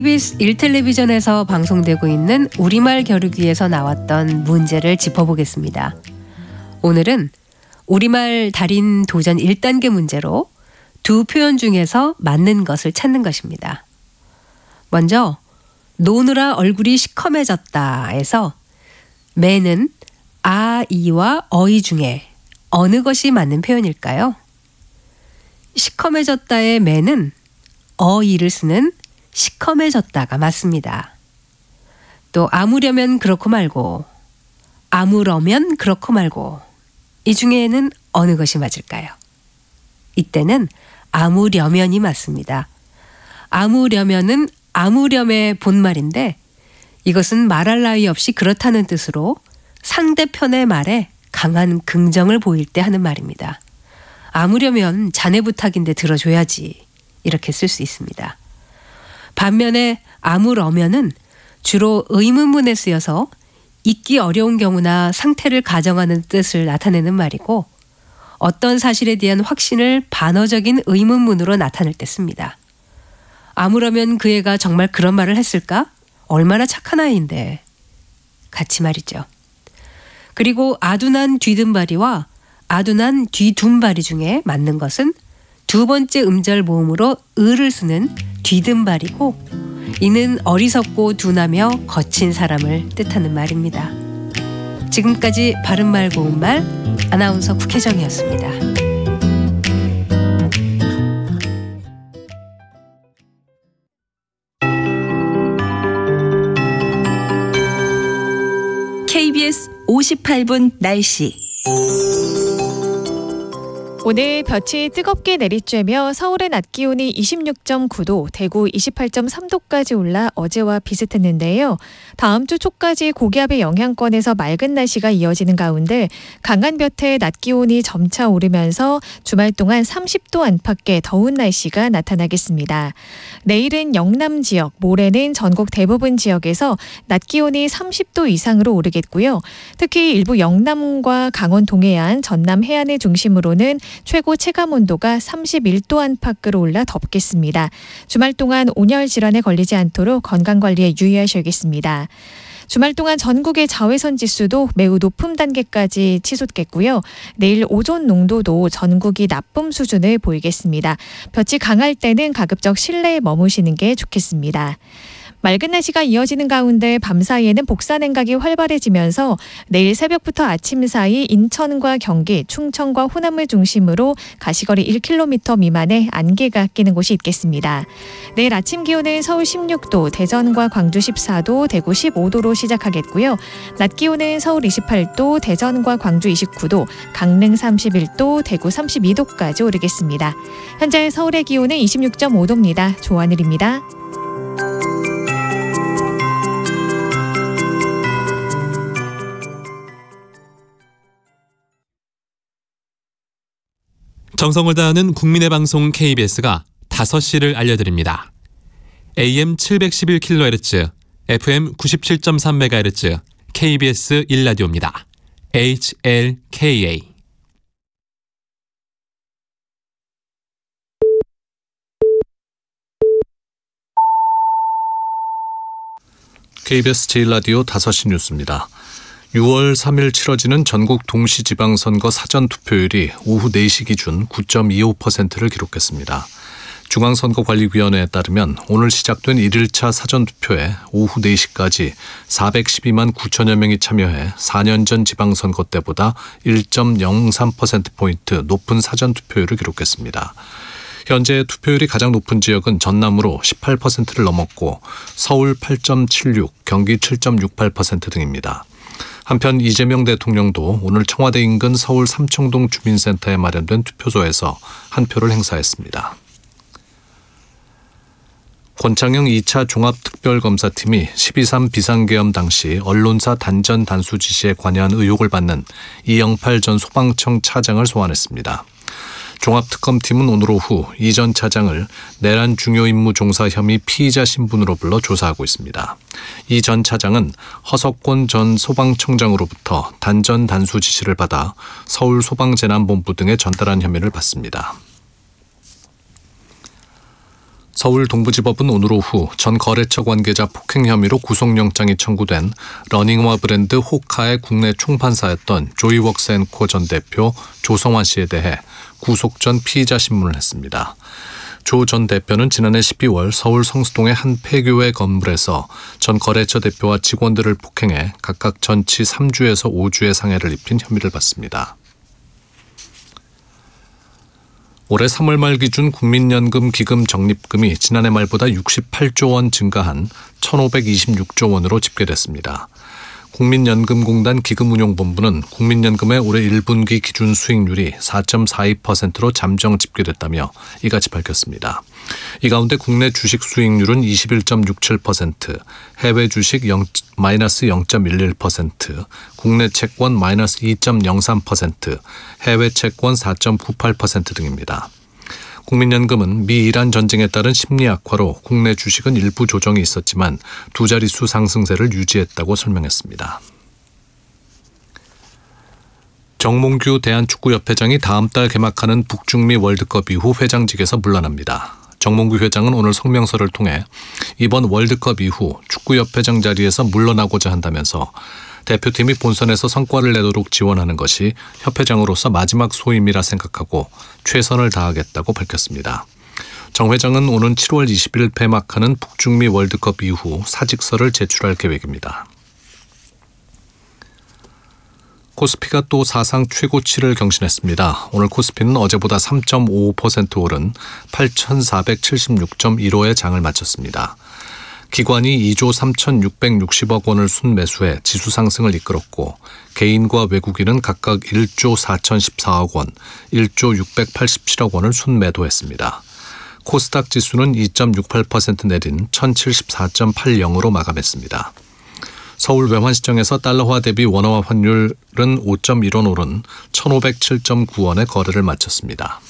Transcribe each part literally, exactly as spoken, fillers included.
케이비에스 일 텔레비전에서 방송되고 있는 우리말 겨루기에서 나왔던 문제를 짚어보겠습니다. 오늘은 우리말 달인 도전 일 단계 문제로 두 표현 중에서 맞는 것을 찾는 것입니다. 먼저 노느라 얼굴이 시커매졌다에서 매는 아, 이와 어이 중에 어느 것이 맞는 표현일까요? 시커매졌다의 매는 어이를 쓰는 시커매졌다가 맞습니다. 또 아무려면 그렇고 말고, 아무러면 그렇고 말고, 이 중에는 어느 것이 맞을까요? 이때는 아무려면이 맞습니다. 아무려면은 아무렴의 본말인데 이것은 말할 나위 없이 그렇다는 뜻으로 상대편의 말에 강한 긍정을 보일 때 하는 말입니다. 아무려면 자네 부탁인데 들어줘야지, 이렇게 쓸 수 있습니다. 반면에 아무러면은 주로 의문문에 쓰여서 잊기 어려운 경우나 상태를 가정하는 뜻을 나타내는 말이고 어떤 사실에 대한 확신을 반어적인 의문문으로 나타낼 때 씁니다. 아무러면 그 애가 정말 그런 말을 했을까? 얼마나 착한 아이인데. 같이 말이죠. 그리고 아둔한 뒤든바리와 아둔한 뒤둔바리 중에 맞는 것은 두 번째 음절 모음으로 을을 쓰는 뒤든바리고 이는 어리석고 둔하며 거친 사람을 뜻하는 말입니다. 지금까지 바른말 고운말 아나운서 국혜정이었습니다. 케이비에스 오십팔 분 날씨. 오늘 볕이 뜨겁게 내리쬐며 서울의 낮 기온이 이십육 점 구 도, 대구 이십팔 점 삼 도까지 올라 어제와 비슷했는데요. 다음 주 초까지 고기압의 영향권에서 맑은 날씨가 이어지는 가운데 강한 볕에 낮 기온이 점차 오르면서 주말 동안 삼십 도 안팎의 더운 날씨가 나타나겠습니다. 내일은 영남 지역, 모레는 전국 대부분 지역에서 낮 기온이 삼십 도 이상으로 오르겠고요. 특히 일부 영남과 강원 동해안, 전남 해안을 중심으로는 최고 체감온도가 삼십일 도 안팎으로 올라 덥겠습니다. 주말 동안 온열 질환에 걸리지 않도록 건강관리에 유의하셔야겠습니다. 주말 동안 전국의 자외선 지수도 매우 높음 단계까지 치솟겠고요. 내일 오존 농도도 전국이 나쁨 수준을 보이겠습니다. 볕이 강할 때는 가급적 실내에 머무시는 게 좋겠습니다. 맑은 날씨가 이어지는 가운데 밤사이에는 복사냉각이 활발해지면서 내일 새벽부터 아침 사이 인천과 경기, 충청과 호남을 중심으로 가시거리 일 킬로미터 미만의 안개가 끼는 곳이 있겠습니다. 내일 아침 기온은 서울 십육 도, 대전과 광주 십사 도, 대구 십오 도로 시작하겠고요. 낮 기온은 서울 이십팔 도, 대전과 광주 이십구 도, 강릉 삼십일 도, 대구 삼십이 도까지 오르겠습니다. 현재 서울의 기온은 이십육 점 오 도입니다. 조하늘입니다. 정성을 다하는 국민의 방송 케이비에스가 다섯 시를 알려드립니다. 에이엠 칠백십일 킬로헤르츠, 에프엠 구십칠 점 삼 메가헤르츠, 케이비에스 일 라디오입니다. 에이치엘케이에이. 케이비에스 제일 라디오 다섯 시 뉴스입니다. 유월 삼 일 치러지는 전국 동시지방선거 사전투표율이 오후 네 시 기준 구 점 이오 퍼센트를 기록했습니다. 중앙선거관리위원회에 따르면 오늘 시작된 일 일차 사전투표에 오후 네 시까지 사백십이만 구천여 명이 참여해 사 년 전 지방선거 때보다 일 점 영삼 퍼센트포인트 높은 사전투표율을 기록했습니다. 현재 투표율이 가장 높은 지역은 전남으로 십팔 퍼센트를 넘었고 서울 팔 점 칠육, 경기 칠 점 육팔 퍼센트 등입니다. 한편 이재명 대통령도 오늘 청와대 인근 서울 삼청동 주민센터에 마련된 투표소에서 한 표를 행사했습니다. 권창영 이 차 종합특별검사팀이 십이 삼 비상계엄 당시 언론사 단전 단수 지시에 관여한 의혹을 받는 이영팔 전 소방청 차장을 소환했습니다. 종합특검팀은 오늘 오후 이 전 차장을 내란 중요임무 종사 혐의 피의자 신분으로 불러 조사하고 있습니다. 이 전 차장은 허석권 전 소방청장으로부터 단전 단수 지시를 받아 서울소방재난본부 등에 전달한 혐의를 받습니다. 서울 동부지법은 오늘 오후 전 거래처 관계자 폭행 혐의로 구속영장이 청구된 러닝화 브랜드 호카의 국내 총판사였던 조이웍스앤코 전 대표 조성환 씨에 대해 구속 전 피의자 신문을 했습니다. 조 전 대표는 지난해 십이월 서울 성수동의 한 폐교회 건물에서 전 거래처 대표와 직원들을 폭행해 각각 전치 삼 주에서 오 주의 상해를 입힌 혐의를 받습니다. 올해 삼월 말 기준 국민연금 기금 적립금이 지난해 말보다 육십팔조 원 증가한 천오백이십육조 원으로 집계됐습니다. 국민연금공단 기금운용본부는 국민연금의 올해 일 분기 기준 수익률이 사 점 사이 퍼센트로 잠정 집계됐다며 이같이 밝혔습니다. 이 가운데 국내 주식 수익률은 이십일 점 육칠 퍼센트, 해외 주식 마이너스 영 점 일일 퍼센트, 국내 채권 마이너스 이 점 영삼 퍼센트, 해외 채권 사 점 구팔 퍼센트 등입니다. 국민연금은 미-이란 전쟁에 따른 심리 악화로 국내 주식은 일부 조정이 있었지만 두 자릿수 상승세를 유지했다고 설명했습니다. 정몽규 대한축구협회장이 다음 달 개막하는 북중미 월드컵 이후 회장직에서 물러납니다. 정몽규 회장은 오늘 성명서를 통해 이번 월드컵 이후 축구협회장 자리에서 물러나고자 한다면서 대표팀이 본선에서 성과를 내도록 지원하는 것이 협회장으로서 마지막 소임이라 생각하고 최선을 다하겠다고 밝혔습니다. 정 회장은 오는 칠월 이십일 폐막하는 북중미 월드컵 이후 사직서를 제출할 계획입니다. 코스피가 또 사상 최고치를 경신했습니다. 오늘 코스피는 어제보다 삼 점 오오 퍼센트 오른 팔천사백칠십육 점 일오에 장을 마쳤습니다. 기관이 이조 삼천육백육십억 원을 순매수해 지수 상승을 이끌었고 개인과 외국인은 각각 일조 사천십사억 원, 일조 육백팔십칠억 원을 순매도했습니다. 코스닥 지수는 이 점 육팔 퍼센트 내린 천칠십사 점 팔영으로 마감했습니다. 서울 외환시장에서 달러화 대비 원화화 환율은 오 점 일 원 오른 천오백칠 점 구 원에 거래를 마쳤습니다.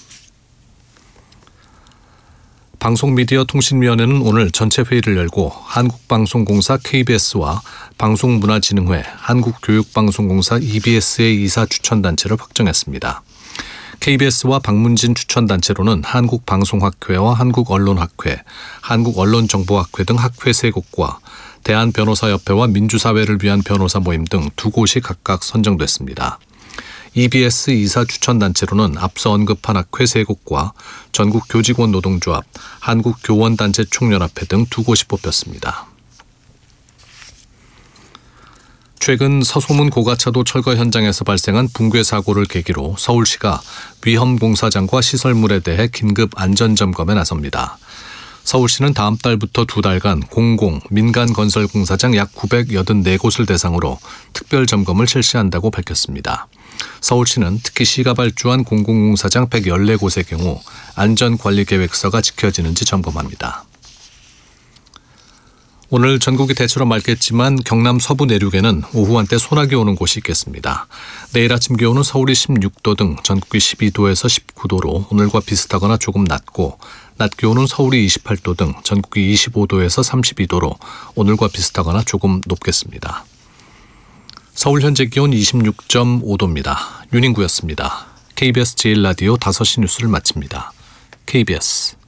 방송미디어통신위원회는 오늘 전체 회의를 열고 한국방송공사 케이비에스와 방송문화진흥회, 한국교육방송공사 이비에스의 이사 추천단체를 확정했습니다. 케이비에스와 방문진 추천단체로는 한국방송학회와 한국언론학회, 한국언론정보학회 등 학회 세 곳과 대한변호사협회와 민주사회를 위한 변호사 모임 등 두 곳이 각각 선정됐습니다. 이비에스 이사 추천단체로는 앞서 언급한 학회 세 곳과 전국교직원 노동조합, 한국교원단체 총연합회 등 두 곳이 뽑혔습니다. 최근 서소문 고가차도 철거 현장에서 발생한 붕괴 사고를 계기로 서울시가 위험공사장과 시설물에 대해 긴급 안전점검에 나섭니다. 서울시는 다음 달부터 두 달간 공공, 민간 건설 공사장 약 구백팔십사 곳을 대상으로 특별점검을 실시한다고 밝혔습니다. 서울시는 특히 시가 발주한 공공공사장 백십사 곳의 경우 안전관리계획서가 지켜지는지 점검합니다. 오늘 전국이 대체로 맑겠지만 경남 서부 내륙에는 오후 한때 소나기 오는 곳이 있겠습니다. 내일 아침 기온은 서울이 십육 도 등 전국이 십이 도에서 십구 도로 오늘과 비슷하거나 조금 낮고 낮 기온은 서울이 이십팔 도 등 전국이 이십오 도에서 삼십이 도로 오늘과 비슷하거나 조금 높겠습니다. 서울 현재 기온 이십육 점 오 도입니다. 윤인구였습니다. 케이비에스 제일 라디오 다섯 시 뉴스를 마칩니다. 케이비에스